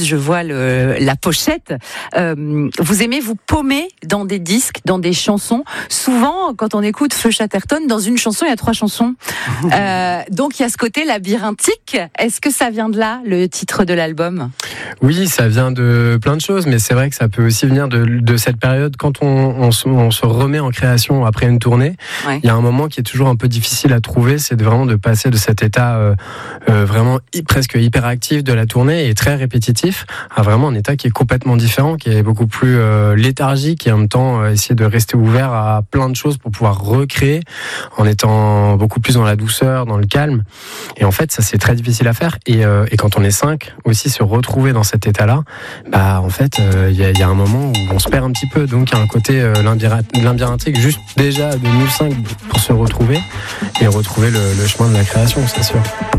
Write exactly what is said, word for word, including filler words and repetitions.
je vois le, la pochette. Euh, vous aimez vous paumer dans des disques, dans des chansons. Souvent, quand on écoute Feu Chatterton, dans une chanson, il y a trois chansons. Euh, donc, il y a ce côté labyrinthique. Est-ce que ça vient de là, le titre de l'album ? Oui, ça vient de plein de choses, mais c'est vrai que ça peut aussi venir de, de cette période quand on, on, se, on se remet en création après une tournée. Ouais. Il y a un moment qui est toujours un peu difficile à trouver, c'est de vraiment de passer de cet état euh, euh, vraiment hi, presque hyperactif de la tournée et très répétitif à vraiment un état qui est complètement différent, qui est beaucoup plus euh, léthargique et en même temps euh, essayer de rester ouvert à plein de choses pour pouvoir recréer en étant beaucoup plus dans la douceur, dans le calme. Et en fait, ça c'est très difficile à faire. Et, euh, et quand on est cinq, aussi se retrouver dans cet état-là, bah en fait, il euh, y, y a un moment où on se perd un petit peu. Donc il y a un côté euh, labyrinthique juste déjà de nous cinq pour se retrouver et retrouver le, le chemin de la création, c'est sûr.